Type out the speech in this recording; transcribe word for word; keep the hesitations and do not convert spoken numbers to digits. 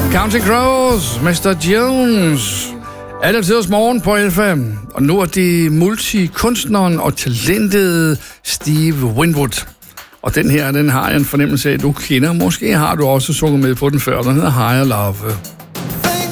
Counting Crows, mister Jones. Alle tiders morgen på L F M. Og nu er det multikunstneren og talentede Steve Winwood. Og den her, den har jeg en fornemmelse af, at du kender. Måske har du også sunget med på den før. Den hedder Higher Love.